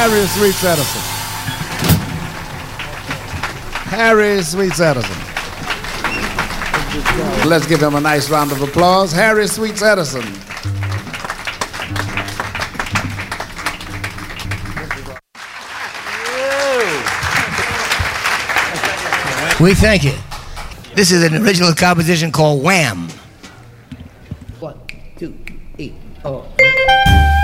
Harry Sweets Edison. Harry Sweets Edison. Let's give him a nice round of applause. Harry Sweets Edison. We thank you. This is an original composition called Wham! 1, 2, 3, 4.